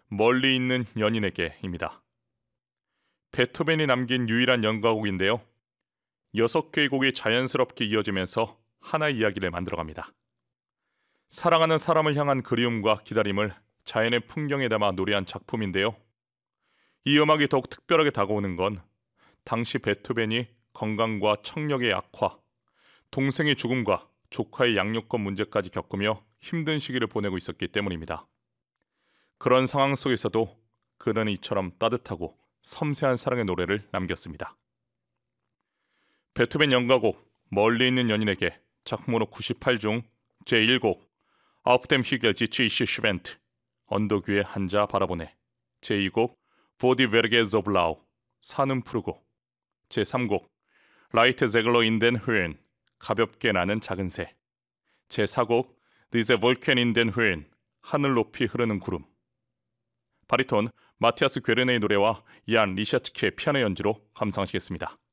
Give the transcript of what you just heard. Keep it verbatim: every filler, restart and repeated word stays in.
멀리 있는 연인에게입니다. 베토벤이 남긴 유일한 연가곡인데요. 여섯 개의 곡이 자연스럽게 이어지면서 하나의 이야기를 만들어갑니다. 사랑하는 사람을 향한 그리움과 기다림을 자연의 풍경에 담아 노래한 작품인데요. 이 음악이 더욱 특별하게 다가오는 건 당시 베토벤이 건강과 청력의 악화, 동생의 죽음과 조카의 양육권 문제까지 겪으며 힘든 시기를 보내고 있었기 때문입니다. 그런 상황 속에서도 그는 이처럼 따뜻하고 섬세한 사랑의 노래를 남겼습니다. 베토벤 연가곡 멀리 있는 연인에게 작품으로 구십팔 중 제일 곡 Auf dem Hügel sitze ich schwebend 언덕 위에 앉아 바라보네, 제이 곡 Vor die Berge so blau 산은 푸르고, 제삼 곡 Leite Segler in den Höhen 가볍게 나는 작은 새, 제사 곡 Diese Wolken in den Höhen 하늘 높이 흐르는 구름. 바리톤 마티아스 괴르네의 노래와 얀 리샤츠케의 피아노 연주로 감상하시겠습니다.